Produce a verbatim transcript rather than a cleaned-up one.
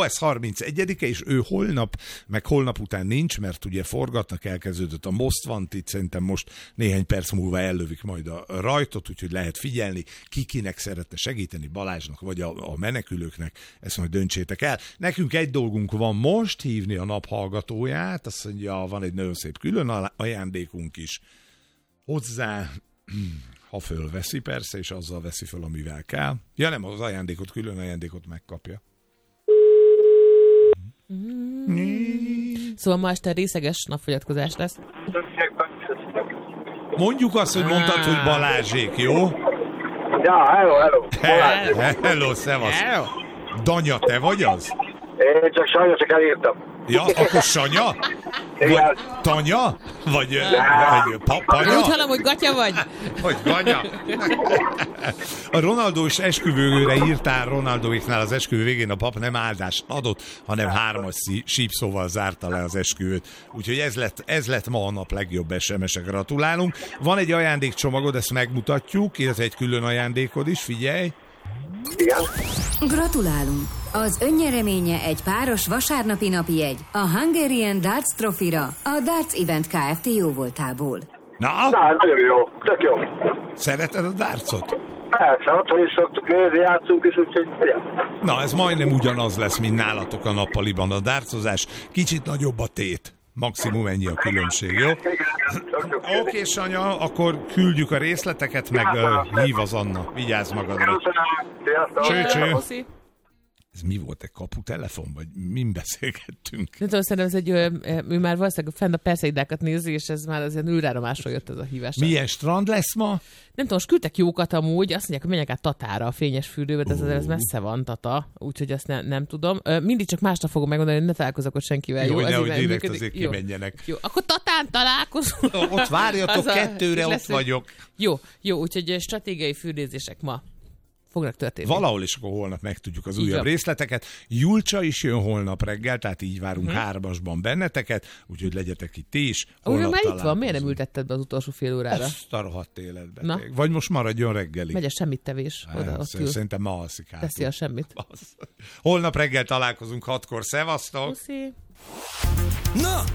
Jó, ez harmincegyedike, és ő holnap, meg holnap után nincs, mert ugye forgatnak, elkezdődött a Most Wanted, szerintem most néhány perc múlva ellövik majd a rajtot, úgyhogy lehet figyelni, ki kinek szeretne segíteni, Balázsnak vagy a, a menekülőknek, ezt majd döntsétek el. Nekünk egy dolgunk van most, hívni a nap hallgatóját, azt mondja, van egy nagyon szép külön ajándékunk is hozzá, ha fölveszi persze, és azzal veszi föl, amivel kell. Ja nem, az ajándékot, külön ajándékot megkapja. Mm. Szóval ma este részeges napfogyatkozás lesz. Mondjuk azt, hogy mondtad, hogy Balázsék, jó? Ja, hello, hello. He- hello, szevasz. Hello. Danya, te vagy az? Én csak sajnos csak elírtam. Ja, akkor Sanya? Vagy Tanya? Vagy, vagy papanya? Úgy hallom, hogy gatya vagy. Hogy ganya? A Ronaldós esküvőre írtál, Ronaldóiknál az esküvő végén a pap nem áldást adott, hanem hármas sípszóval zárta le az esküvőt. Úgyhogy ez lett, ez lett ma a nap legjobb es em es-e, gratulálunk. Van egy ajándékcsomagod, ezt megmutatjuk, illetve egy külön ajándékod is, figyelj. Igen. Gratulálunk! Az önnyereménye egy páros vasárnapi napi jegy a Hungarian Darts Trophy-ra a Darts Event Kft. Jóvoltából. Na? Na, nagyon jó, tök jó. Szereted a dartsot? Persze, otthon is szoktuk nézni, játszunk is, úgyhogy ja. Na, ez majdnem ugyanaz lesz, mint nálatok a nappaliban a dartsozás. Kicsit nagyobb a tét. Maximum ennyi a különbség, jó? Oké, okay, Sanya, akkor küldjük a részleteket, meg uh, hív az Anna. Vigyázz magadra. Cső, cső. Ez mi volt, egy kaputelefon, vagy min beszélgettünk? Nem tudom, szerintem ez egy, ő már valószínűleg fenn a Perszeidákat nézi, és ez már az ilyen űráromásról jött ez a hívás. Milyen strand lesz ma? Nem tudom, most küldtek jókat amúgy, azt mondják, hogy menjek át Tatára, a fényes fürdőbe, de ez, ez messze van Tata, úgyhogy ezt ne, nem tudom. Mindig csak másnap fogom megmondani, hogy ne találkozok ott senkivel. Jó, jó nehogy direkt működik. azért Jó. kimenjenek. Jó, akkor Tatán találkozunk. Ott várjatok, a, kettőre ott vagyok. Jó, jó, úgyhogy stratégiai fürdőzések ma fognak történni. Valahol, és akkor holnap megtudjuk az újabb részleteket. Julcsa is jön holnap reggel, tehát így várunk hmm. hármasban benneteket, úgyhogy legyetek itt ti is. Holnap már itt van, miért nem ültetted be az utolsó fél órára? Azt a rohadt életbe. Vagy most maradjon reggelig. Megy a semmit tevés. Oda, hát, szerintem ma alszik hátul. Teszi a semmit. Holnap reggel találkozunk hatkor. Szevasztok! Puszi. Na,